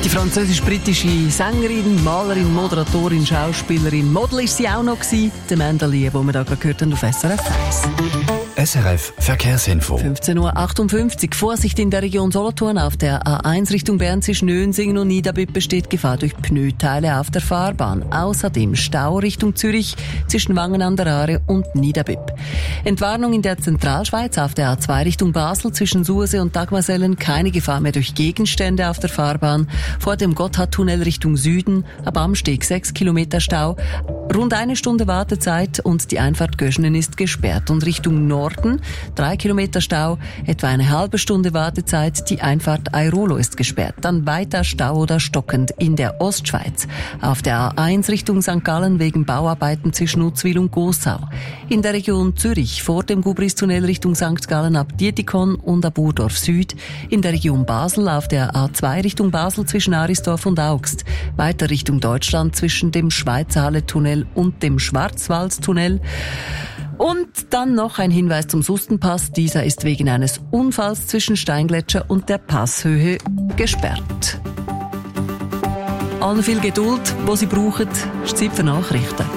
Die französisch-britische Sängerin, Malerin, Moderatorin, Schauspielerin, Model ist sie auch noch gewesen. Der Mandelier, den wir da gerade gehört haben auf SRF 1. SRF Verkehrsinfo. 15.58 Uhr. Vorsicht in der Region Solothurn. Auf der A1 Richtung Bern zwischen Nönsingen und Niederbipp besteht Gefahr durch Pneuteile auf der Fahrbahn. Außerdem Stau Richtung Zürich zwischen Wangen an der Aare und Niederbipp. Entwarnung in der Zentralschweiz auf der A2 Richtung Basel zwischen Sursee und Dagmarsellen. Keine Gefahr mehr durch Gegenstände auf der Fahrbahn. Vor dem Gotthardtunnel Richtung Süden. Ab Amsteg 6 Kilometer Stau. Rund eine Stunde Wartezeit und die Einfahrt Göschenen ist gesperrt. Und Richtung Norden 3 Kilometer Stau, etwa eine halbe Stunde Wartezeit. Die Einfahrt Airolo ist gesperrt. Dann weiter Stau oder stockend in der Ostschweiz. Auf der A1 Richtung St. Gallen wegen Bauarbeiten zwischen Uzwil und Gossau. In der Region Zürich vor dem Gubristunnel Richtung St. Gallen ab Dietikon und ab Urdorf Süd. In der Region Basel auf der A2 Richtung Basel zwischen Arisdorf und Augst. Weiter Richtung Deutschland zwischen dem Schweizer Halle-Tunnel und dem Schwarzwaldtunnel. Und dann noch ein Hinweis zum Sustenpass. Dieser ist wegen eines Unfalls zwischen Steingletscher und der Passhöhe gesperrt. Allen viel Geduld, wo Sie brauchen. Es ist Zeit für Nachrichten.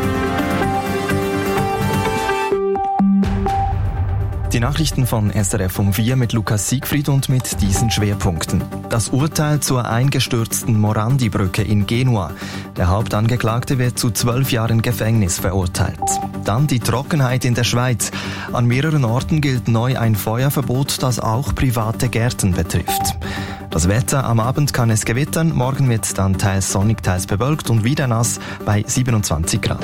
Die Nachrichten von SRF um 4 mit Lukas Siegfried und mit diesen Schwerpunkten. Das Urteil zur eingestürzten Morandi-Brücke in Genua. Der Hauptangeklagte wird zu 12 Jahren Gefängnis verurteilt. Dann die Trockenheit in der Schweiz. An mehreren Orten gilt neu ein Feuerverbot, das auch private Gärten betrifft. Das Wetter: am Abend kann es gewittern, morgen wird es dann teils sonnig, teils bewölkt und wieder nass bei 27 Grad.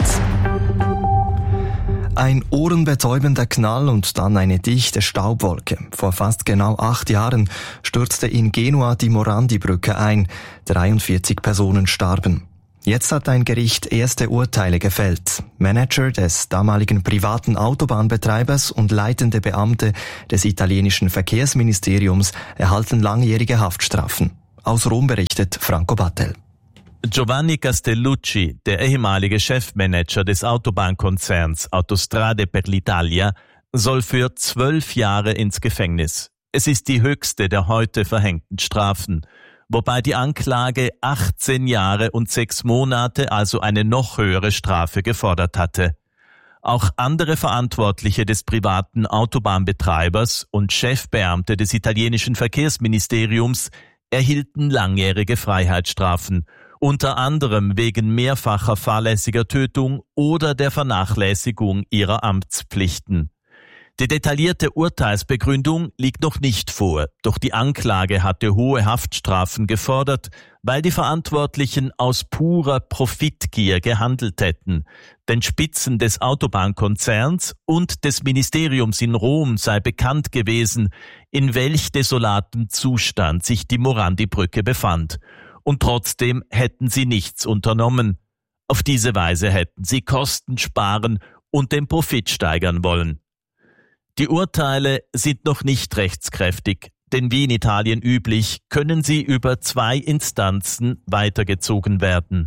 Ein ohrenbetäubender Knall und dann eine dichte Staubwolke. Vor fast genau 8 Jahren stürzte in Genua die Morandi-Brücke ein. 43 Personen starben. Jetzt hat ein Gericht erste Urteile gefällt. Manager des damaligen privaten Autobahnbetreibers und leitende Beamte des italienischen Verkehrsministeriums erhalten langjährige Haftstrafen. Aus Rom berichtet Franco Battel. Giovanni Castellucci, der ehemalige Chefmanager des Autobahnkonzerns Autostrade per l'Italia, soll für 12 Jahre ins Gefängnis. Es ist die höchste der heute verhängten Strafen, wobei die Anklage 18 Jahre und 6 Monate, also eine noch höhere Strafe, gefordert hatte. Auch andere Verantwortliche des privaten Autobahnbetreibers und Chefbeamte des italienischen Verkehrsministeriums erhielten langjährige Freiheitsstrafen, unter anderem wegen mehrfacher fahrlässiger Tötung oder der Vernachlässigung ihrer Amtspflichten. Die detaillierte Urteilsbegründung liegt noch nicht vor, doch die Anklage hatte hohe Haftstrafen gefordert, weil die Verantwortlichen aus purer Profitgier gehandelt hätten. Den Spitzen des Autobahnkonzerns und des Ministeriums in Rom sei bekannt gewesen, in welch desolatem Zustand sich die Morandi-Brücke befand. Und trotzdem hätten sie nichts unternommen. Auf diese Weise hätten sie Kosten sparen und den Profit steigern wollen. Die Urteile sind noch nicht rechtskräftig, denn wie in Italien üblich, können sie über 2 Instanzen weitergezogen werden.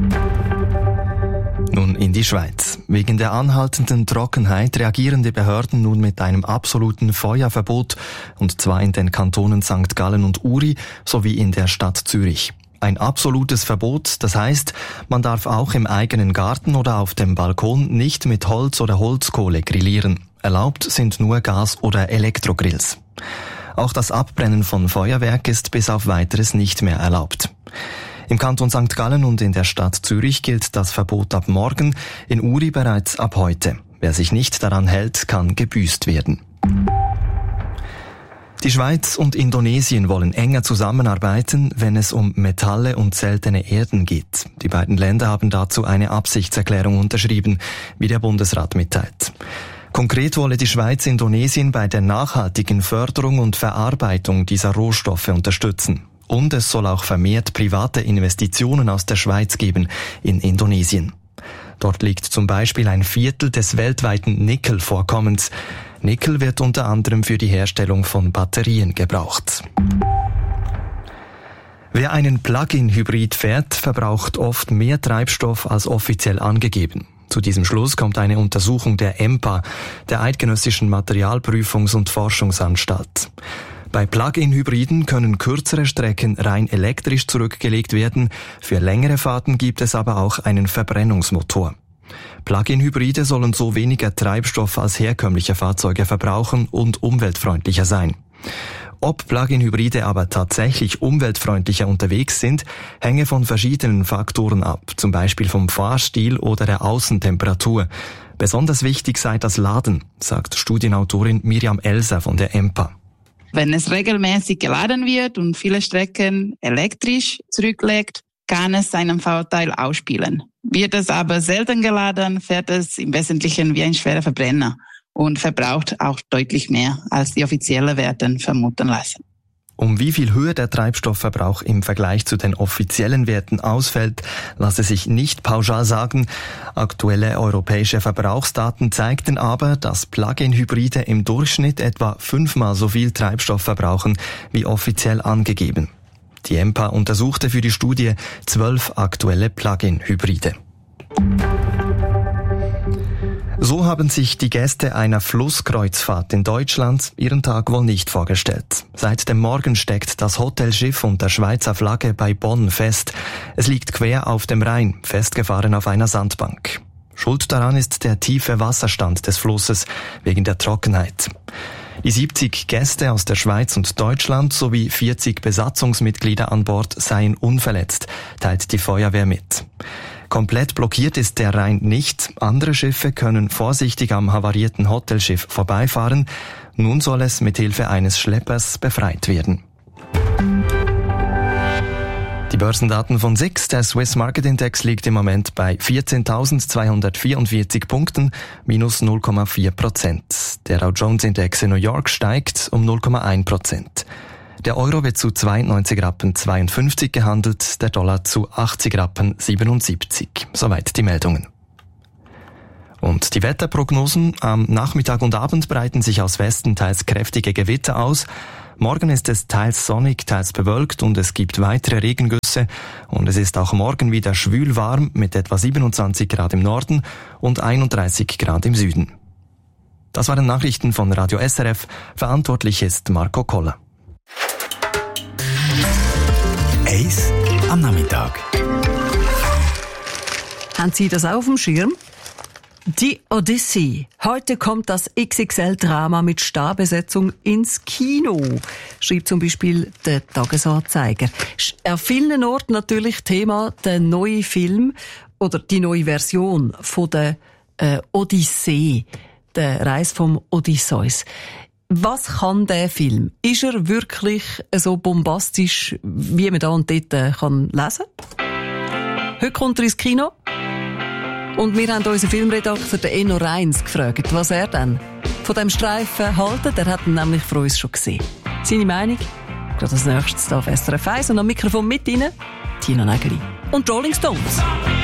Nun in die Schweiz. Wegen der anhaltenden Trockenheit reagieren die Behörden nun mit einem absoluten Feuerverbot, und zwar in den Kantonen St. Gallen und Uri sowie in der Stadt Zürich. Ein absolutes Verbot, das heißt, man darf auch im eigenen Garten oder auf dem Balkon nicht mit Holz oder Holzkohle grillieren. Erlaubt sind nur Gas- oder Elektrogrills. Auch das Abbrennen von Feuerwerk ist bis auf Weiteres nicht mehr erlaubt. Im Kanton St. Gallen und in der Stadt Zürich gilt das Verbot ab morgen, in Uri bereits ab heute. Wer sich nicht daran hält, kann gebüßt werden. Die Schweiz und Indonesien wollen enger zusammenarbeiten, wenn es um Metalle und seltene Erden geht. Die beiden Länder haben dazu eine Absichtserklärung unterschrieben, wie der Bundesrat mitteilt. Konkret wolle die Schweiz Indonesien bei der nachhaltigen Förderung und Verarbeitung dieser Rohstoffe unterstützen. Und es soll auch vermehrt private Investitionen aus der Schweiz geben in Indonesien. Dort liegt zum Beispiel 1/4 des weltweiten Nickelvorkommens. Nickel wird unter anderem für die Herstellung von Batterien gebraucht. Wer einen Plug-in-Hybrid fährt, verbraucht oft mehr Treibstoff als offiziell angegeben. Zu diesem Schluss kommt eine Untersuchung der EMPA, der Eidgenössischen Materialprüfungs- und Forschungsanstalt. Bei Plug-in-Hybriden können kürzere Strecken rein elektrisch zurückgelegt werden. Für längere Fahrten gibt es aber auch einen Verbrennungsmotor. Plug-in-Hybride sollen so weniger Treibstoff als herkömmliche Fahrzeuge verbrauchen und umweltfreundlicher sein. Ob Plug-in-Hybride aber tatsächlich umweltfreundlicher unterwegs sind, hänge von verschiedenen Faktoren ab, zum Beispiel vom Fahrstil oder der Außentemperatur. Besonders wichtig sei das Laden, sagt Studienautorin Miriam Elser von der EMPA. Wenn es regelmäßig geladen wird und viele Strecken elektrisch zurücklegt, kann es seinen Vorteil ausspielen. Wird es aber selten geladen, fährt es im Wesentlichen wie ein schwerer Verbrenner und verbraucht auch deutlich mehr, als die offiziellen Werte vermuten lassen. Um wie viel höher der Treibstoffverbrauch im Vergleich zu den offiziellen Werten ausfällt, lasse sich nicht pauschal sagen. Aktuelle europäische Verbrauchsdaten zeigten aber, dass Plug-in-Hybride im Durchschnitt etwa 5-mal so viel Treibstoff verbrauchen wie offiziell angegeben. Die EMPA untersuchte für die Studie 12 aktuelle Plug-in-Hybride. So haben sich die Gäste einer Flusskreuzfahrt in Deutschland ihren Tag wohl nicht vorgestellt. Seit dem Morgen steckt das Hotelschiff unter Schweizer Flagge bei Bonn fest. Es liegt quer auf dem Rhein, festgefahren auf einer Sandbank. Schuld daran ist der tiefe Wasserstand des Flusses wegen der Trockenheit. Die 70 Gäste aus der Schweiz und Deutschland sowie 40 Besatzungsmitglieder an Bord seien unverletzt, teilt die Feuerwehr mit. Komplett blockiert ist der Rhein nicht. Andere Schiffe können vorsichtig am havarierten Hotelschiff vorbeifahren. Nun soll es mit Hilfe eines Schleppers befreit werden. Die Börsendaten von SIX, der Swiss Market Index, liegt im Moment bei 14.244 Punkten, minus 0,4%. Der Dow Jones Index in New York steigt um 0,1%. Der Euro wird zu 92,52 Rappen gehandelt, der Dollar zu 80,77 Rappen. Soweit die Meldungen. Und die Wetterprognosen: am Nachmittag und Abend breiten sich aus Westen teils kräftige Gewitter aus. Morgen ist es teils sonnig, teils bewölkt und es gibt weitere Regengüsse. Und es ist auch morgen wieder schwül warm mit etwa 27 Grad im Norden und 31 Grad im Süden. Das waren Nachrichten von Radio SRF. Verantwortlich ist Marco Koller. Eis am Nachmittag. Haben Sie das auch auf dem Schirm? Die Odyssee. Heute kommt das XXL-Drama mit Starbesetzung ins Kino, schreibt zum Beispiel der Tagesanzeiger. An vielen Orten natürlich Thema der neue Film oder die neue Version von der Odyssee, der Reise vom Odysseus. Was kann der Film? Ist er wirklich so bombastisch, wie man da und dort kann lesen? Heute kommt er ins Kino. Und wir haben unseren Filmredakteur, den Enno Reins, gefragt, was er denn von dem Streifen haltet. Er hat ihn nämlich für uns schon gesehen. Seine Meinung? Gerade als nächstes auf SRF 1 und am Mikrofon mit Ihnen Tina Nägeli und Rolling Stones.